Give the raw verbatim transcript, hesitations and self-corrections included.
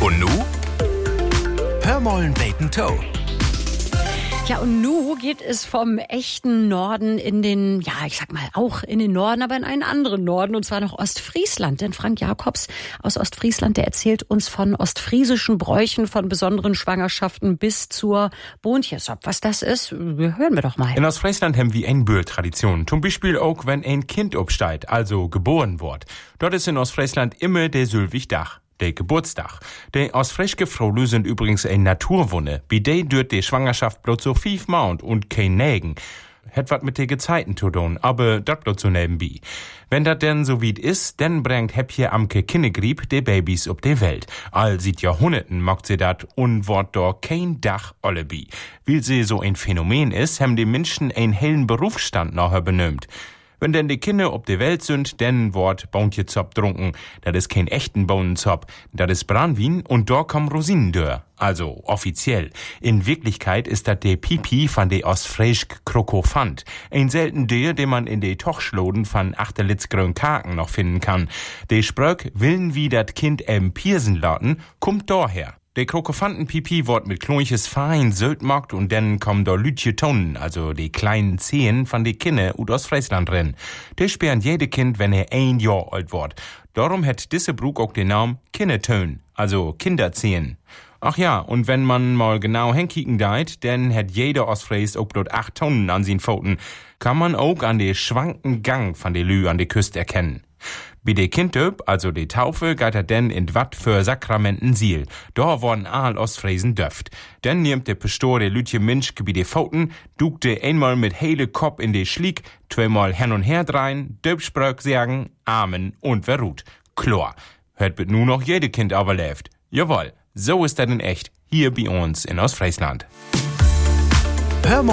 Und nu? Hör mollen beten Toe. Ja, und nu geht es vom echten Norden in den, ja, ich sag mal auch in den Norden, aber in einen anderen Norden, und zwar nach Ostfriesland. Denn Frank Jakobs aus Ostfriesland, der erzählt uns von ostfriesischen Bräuchen, von besonderen Schwangerschaften bis zur Boontjesop. Was das ist, hören wir doch mal. In Ostfriesland haben wir eine Bürtradition. Zum Beispiel auch, wenn ein Kind obsteigt, also geboren wird. Dort ist in Ostfriesland immer der Sülwigdach. Der Geburtstag. Die ostfriesische Frauen sind übrigens eine Naturwunde. Bei der dürt die Schwangerschaft bloß so fünf Monate und kein Nägen. Hat wat mit den Gezeiten zu tun, aber dat bloß so nebenbei. Wenn dat denn so weit ist, dann bringt Häppje Amke Kinnegrieb de Babys ob die Welt. All seit Jahrhunderten macht sie dat und wort do kein Dach allebi. Weil sie so ein Phänomen ist, haben die Menschen einen hellen Berufsstand nachher benömt. Wenn denn die Kinder ob die Welt sind, dann wird Boontjesop trunken. Das ist kein echten Bohnenzop, das ist Branwin und da kommen Rosinen dör. Also offiziell. In Wirklichkeit ist das der Pipi von de ostfriesk Krokofant. Ein selten der, den man in de Tochschloden von Achterlitzgrön Kaken noch finden kann. De Spröck willen wie dat Kind em Piersen laten, kommt daher. Der Krokofantenpipi wird mit klonches Fein söldmockt und dann kommen da lütje Tonnen, also die kleinen Zehen von de Kinder ut aus Friesland drin. Die sperren jede Kind, wenn er ein Jahr alt wird. Darum hat diese Brug auch den Namen Kindertön, also Kinderzehen. Ach ja, und wenn man mal genau hinkicken deit, dann hat jeder Ostfries auch dort acht Tonnen an sin Pfoten. Kann man auch an de schwanken Gang von de Lü an de Küste erkennen. Bei de Kindöp, also de Taufe, geht er denn in wat für Sakramenten Siel. Da worden all Ostfriesen döft. Dann nimmt der Pastor de Lütje Minschke bei de Pfoten, dukt de einmal mit hele Kopf in de Schlieg, zweimal hin und her drein, Döpspröck sagen, Amen und wer ruht. Klar, hört wird nur noch jede Kind aber läuft. Jawohl, so ist das in echt, hier bei uns in Ostfriesland. Hör